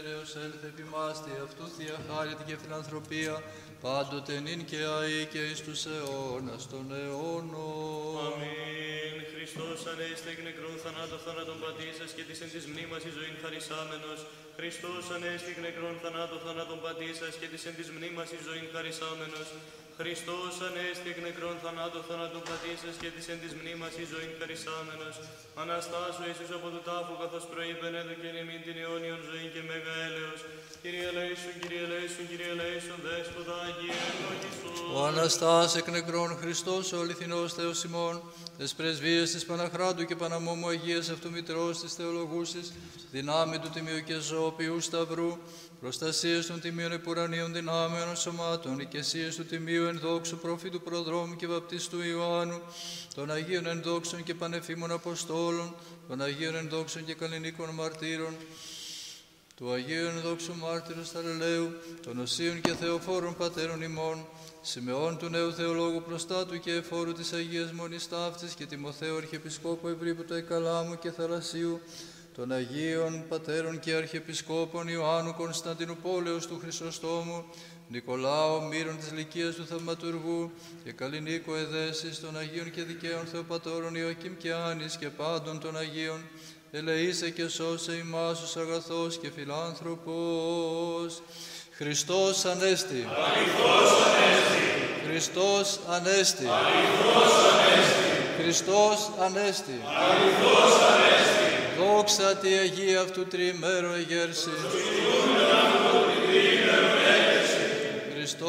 Έλεος έλθε επί μας, τη αυτού θεία χάρητη και φιλανθρωπία, πάντοτε νυν και αεί και εις τους αιώνας των αιώνων. Αμήν. Χριστός ανέστη εκ νεκρών θανάτων θάνατον πατήσας και της εν της μνήμας εις ζωήν χαρισάμενος. Χριστός ανέστη εκ νεκρών θανάτων πατήσας και της εν της μνήμας εις ζωήν χαρισάμενος. Χριστός ανέστη εκ νεκρών θανάτων πατήσας και της εν της μνήμας εις ζωήν χαρισάμενος. Αναστάσου Ιησούς από του τάφου καθώς προείπεν έδωκεν ημίν την αιώνιον ζωήν και μέγα έλεος. Κύριε ελέησον, Κύριε ελέησον, Κύριε ελέησον, Δέσποτα Αγίε ευλογήσον. Ο Αναστάς εκ νεκρών Χριστός, ο αληθινός Θεός ημών, τες πρεσβείες της Παναχράντου και Παναμόμου Αγίας αυτού Μητρός της Θεολογούσης, δυνάμει του Τιμίου και Ζωοποιού Σταυρού, προστασίες των τιμίων επουρανίων δυνάμεων σωμάτων, οικεσίες του Τιμίου ενδόξου προφήτου προδρόμου και βαπτιστού Ιωάννου, των Αγίων ενδόξων και πανεφήμων Αποστόλων, των Αγίων ενδόξων και καλλινίκων μαρτύρων, του Αγίου ενδόξου μάρτυρος Θαρελαίου, των Οσίων και Θεοφόρων Πατέρων ημών, Σιμεών του Νέου Θεολόγου Προστάτου και Εφόρου της Αγίας Μονής Ταύτης και Τιμοθέου Αρχιεπισκόπου Ευρύπου Εκαλάμου και Θαλασσίου, των Αγίων Πατέρων και Αρχιεπισκόπων Ιωάννου Κωνσταντινουπόλεως του Χρυσοστόμου, Νικολάου Μύρων της Λυκίας του Θαυματουργού και Καλλινίκο Εδέσης, των Αγίων και Δικαίων Θεοπατώρων Ιωακήμ και Άνης και πάντων των Αγίων, ελεήσε και σώσε ημάς ως αγαθός και φιλάνθρωπος. Χριστός Ανέστη. Αληθώς Ανέστη. Χριστός Ανέστη. Αληθώς Ανέστη. Χριστός Ανέστη. Αληθώς Ανέστη. Δόξα τη Αγία αυτού τριημέρου εγέρση. Χριστός Ανέστη.